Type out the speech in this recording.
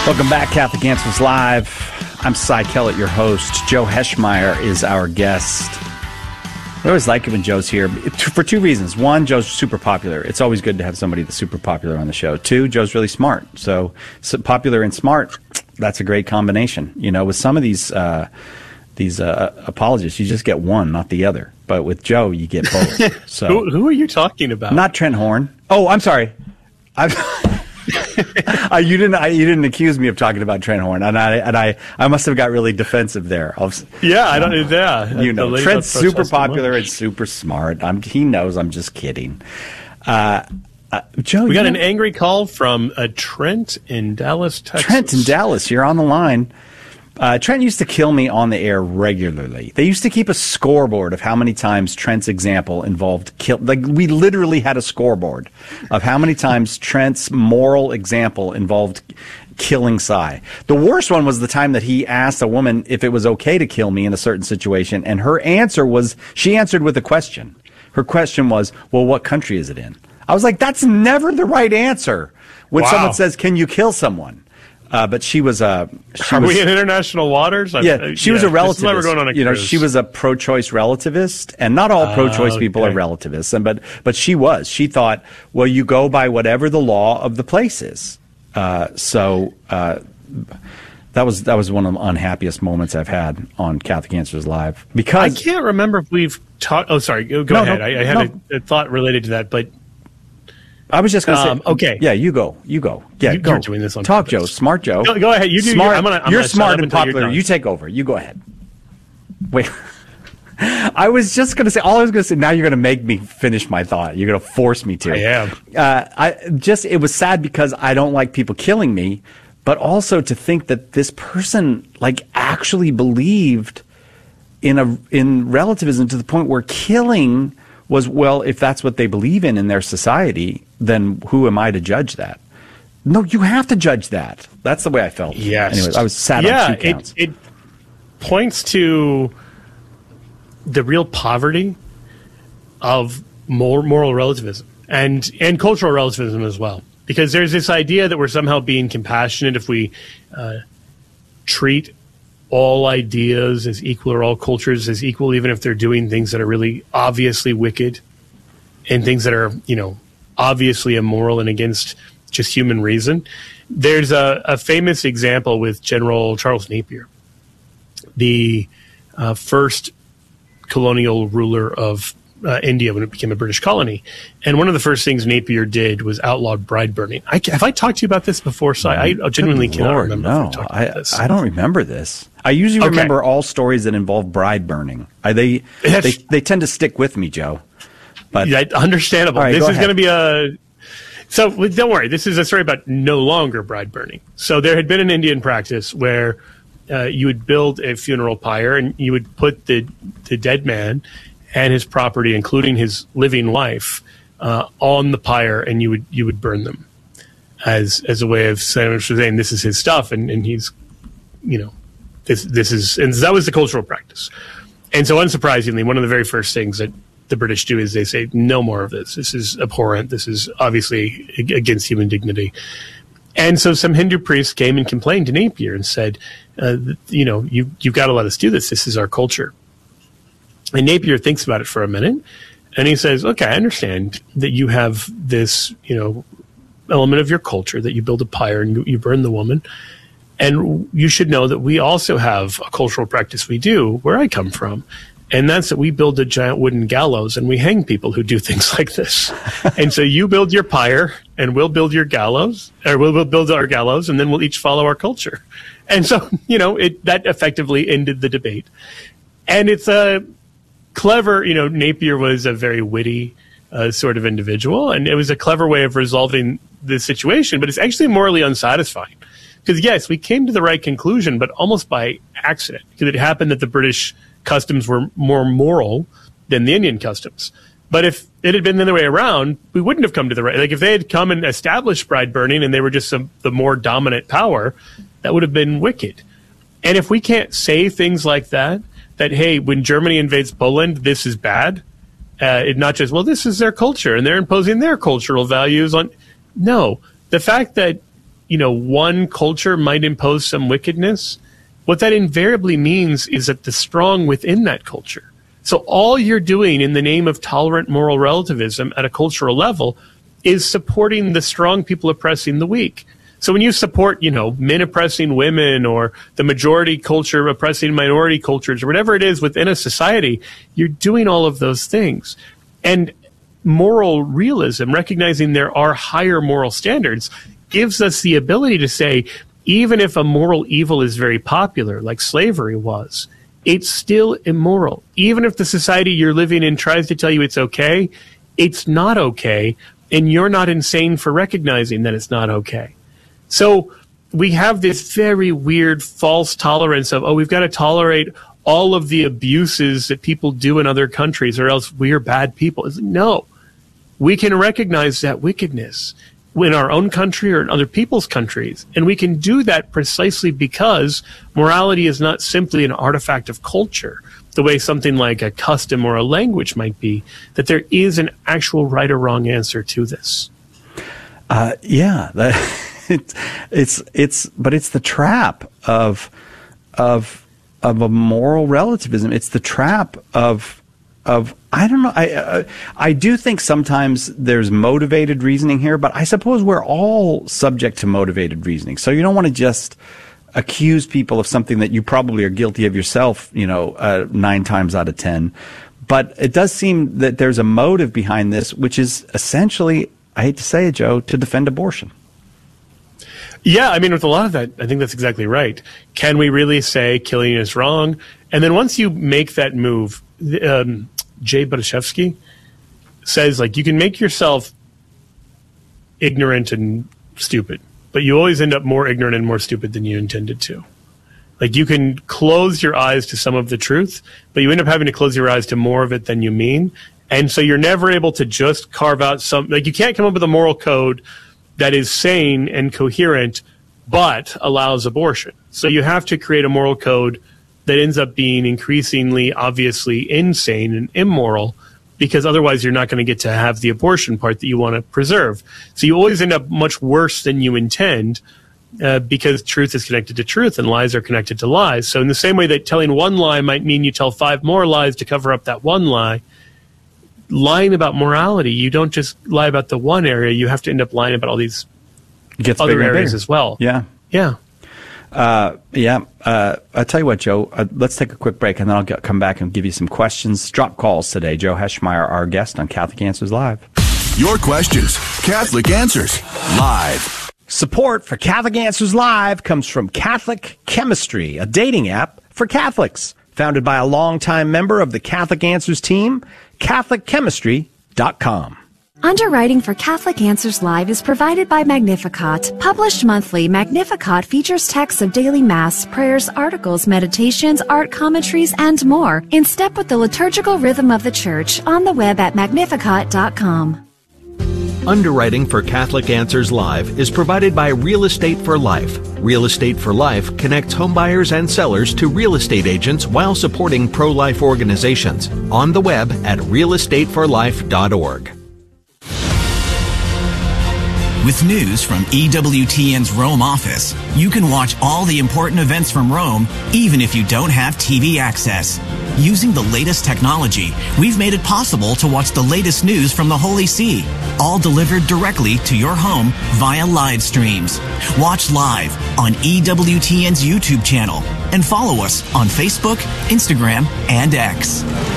Welcome back, Catholic Answers Live. I'm Cy Kellett, your host. Joe Heschmeyer is our guest. I always like it when Joe's here for two reasons. One, Joe's super popular. It's always good to have somebody that's super popular on the show. Two, Joe's really smart. So popular and smart, that's a great combination. You know, with some of these apologists, you just get one, not the other. But with Joe, you get both. So who are you talking about? Not Trent Horn. Oh, I'm sorry. You didn't accuse me of talking about Trent Horn, and I must have got really defensive there. You know, Trent's super popular and super smart. He knows I'm just kidding. Joe, we got an angry call from Trent in Dallas, Texas. Trent in Dallas, you're on the line. Trent used to kill me on the air regularly. They used to keep a scoreboard of how many times Trent's example involved kill. Like, we literally had a scoreboard of how many times Trent's moral example involved killing Cy. The worst one was the time that he asked a woman if it was okay to kill me in a certain situation, and her answer was, she answered with a question. Her question was, well, what country is it in? I was like, that's never the right answer when someone says, can you kill someone? But she was Are we in international waters? She was a relativist. We're going on a cruise. She was a pro-choice relativist, and not all pro-choice people are relativists. But she was. She thought, well, you go by whatever the law of the place is. That was one of the unhappiest moments I've had on Catholic Answers Live, because I can't remember if we've talked. Oh, sorry. Go ahead. I had a thought related to that, but. I was just going to say, okay. Yeah, you go. Yeah, go. You're doing this on Talk, purpose. Joe. Smart Joe. Go ahead. You do. Smart. You're gonna smart and popular. You take over. You go ahead. Wait. I was just going to say, all I was going to say, now you're going to make me finish my thought. You're going to force me to. I am. It was sad because I don't like people killing me, but also to think that this person actually believed in relativism to the point where killing was, well, if that's what they believe in their society, then who am I to judge that? No, you have to judge that. That's the way I felt. Yes. Anyways, I was sad on 2 counts. It points to the real poverty of moral relativism and cultural relativism as well. Because there's this idea that we're somehow being compassionate if we treat all ideas as equal, or all cultures as equal, even if they're doing things that are really obviously wicked and things that are, obviously immoral and against just human reason. There's a famous example with General Charles Napier, the first colonial ruler of India when it became a British colony. And one of the first things Napier did was outlaw bride burning. Have I talked to you about this before, Si? I genuinely cannot remember. No, I don't remember this. I usually remember all stories that involve bride burning. They tend to stick with me, Joe. But understandable. Right, this is going to be So don't worry. This is a story about no longer bride burning. So there had been an Indian practice where you would build a funeral pyre and you would put the dead man and his property, including his living wife, on the pyre, and you would burn them as a way of saying this is his stuff, and he's, this is, and that was the cultural practice. And so, unsurprisingly, one of the very first things that the British do is they say, no more of this. This is abhorrent. This is obviously against human dignity. And so some Hindu priests came and complained to Napier and said, you've got to let us do this. This is our culture. And Napier thinks about it for a minute, and he says, okay, I understand that you have this, element of your culture, that you build a pyre and you burn the woman. And you should know that we also have a cultural practice we do where I come from. And that's that we build a giant wooden gallows and we hang people who do things like this. And so you build your pyre and we'll build your gallows, or we'll build our gallows, and then we'll each follow our culture. And so, that effectively ended the debate. And it's a clever, Napier was a very witty sort of individual, and it was a clever way of resolving the situation, but it's actually morally unsatisfying. Because, yes, we came to the right conclusion, but almost by accident. Because it happened that the British customs were more moral than the Indian customs. But if it had been the other way around, we wouldn't have come to the right. Like, if they had come and established bride burning and they were just the more dominant power, that would have been wicked. And if we can't say things like that, hey, when Germany invades Poland, this is bad, not just, well, this is their culture and they're imposing their cultural values on. No, the fact that one culture might impose some wickedness, what that invariably means is that the strong within that culture. So all you're doing in the name of tolerant moral relativism at a cultural level is supporting the strong people oppressing the weak. So when you support, men oppressing women or the majority culture oppressing minority cultures or whatever it is within a society, you're doing all of those things. And moral realism, recognizing there are higher moral standards, gives us the ability to say, even if a moral evil is very popular, like slavery was, it's still immoral. Even if the society you're living in tries to tell you it's okay, it's not okay, and you're not insane for recognizing that it's not okay. So we have this very weird false tolerance of, we've got to tolerate all of the abuses that people do in other countries or else we're bad people. No, we can recognize that wickedness in our own country or in other people's countries. And we can do that precisely because morality is not simply an artifact of culture, the way something like a custom or a language might be, that there is an actual right or wrong answer to this. But it's the trap of a moral relativism. It's the trap of I don't know. I do think sometimes there's motivated reasoning here, but I suppose we're all subject to motivated reasoning. So you don't want to just accuse people of something that you probably are guilty of yourself, 9 times out of 10. But it does seem that there's a motive behind this, which is essentially, I hate to say it, Joe, to defend abortion. Yeah, I mean, with a lot of that, I think that's exactly right. Can we really say killing is wrong? And then once you make that move, Jay Bereshevsky says, you can make yourself ignorant and stupid, but you always end up more ignorant and more stupid than you intended to. You can close your eyes to some of the truth, but you end up having to close your eyes to more of it than you mean. And so you're never able to just carve out you can't come up with a moral code that is sane and coherent, but allows abortion. So you have to create a moral code that ends up being increasingly, obviously insane and immoral, because otherwise you're not going to get to have the abortion part that you want to preserve. So you always end up much worse than you intend, because truth is connected to truth and lies are connected to lies. So in the same way that telling one lie might mean you tell 5 more lies to cover up that one lie, lying about morality, you don't just lie about the one area, you have to end up lying about all these other areas as well. Yeah. I'll tell you what, Joe, let's take a quick break and then I'll come back and give you some questions. Drop calls today. Joe Heschmeyer, our guest on Catholic Answers Live. Your questions, Catholic Answers Live. Support for Catholic Answers Live comes from Catholic Chemistry, a dating app for Catholics. Founded by a longtime member of the Catholic Answers team, CatholicChemistry.com. Underwriting for Catholic Answers Live is provided by Magnificat. Published monthly, Magnificat features texts of daily Mass, prayers, articles, meditations, art commentaries, and more, in step with the liturgical rhythm of the Church, on the web at Magnificat.com. Underwriting for Catholic Answers Live is provided by Real Estate for Life. Real Estate for Life connects homebuyers and sellers to real estate agents while supporting pro-life organizations. On the web at realestateforlife.org. With news from EWTN's Rome office, you can watch all the important events from Rome, even if you don't have TV access. Using the latest technology, we've made it possible to watch the latest news from the Holy See, all delivered directly to your home via live streams. Watch live on EWTN's YouTube channel and follow us on Facebook, Instagram, and X.